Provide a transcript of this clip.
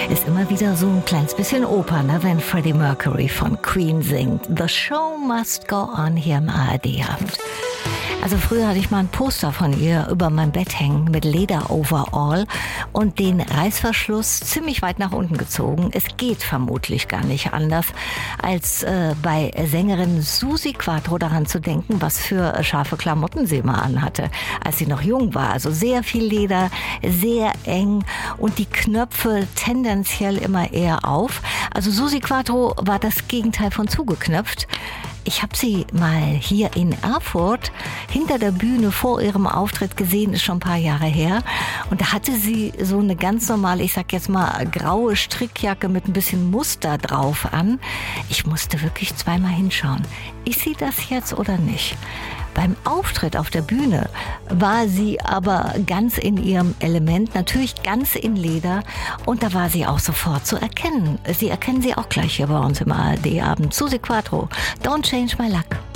ist immer wieder so ein kleines bisschen Oper, ne, wenn Freddie Mercury von Queen singt. The show must go on hier im ARD-Abend. Also früher hatte ich mal ein Poster von ihr über mein Bett hängen mit Leder-Overall und den Reißverschluss ziemlich weit nach unten gezogen. Es geht vermutlich gar nicht anders, als bei Sängerin Suzi Quatro daran zu denken, was für scharfe Klamotten sie mal anhatte, als sie noch jung war. Also sehr viel Leder, sehr eng und die Knöpfe tendenziell immer eher auf. Also Suzi Quatro war das Gegenteil von zugeknöpft. Ich habe sie mal hier in Erfurt hinter der Bühne vor ihrem Auftritt gesehen, ist schon ein paar Jahre her. Und da hatte sie so eine ganz normale, ich sag jetzt mal, graue Strickjacke mit ein bisschen Muster drauf an. Ich musste wirklich zweimal hinschauen. Ist sie das jetzt oder nicht? Beim Auftritt auf der Bühne war sie aber ganz in ihrem Element, natürlich ganz in Leder. Und da war sie auch sofort zu erkennen. Sie erkennen sie auch gleich hier bei uns im ARD-Abend. Suzi Quatro, Don't Change My Luck.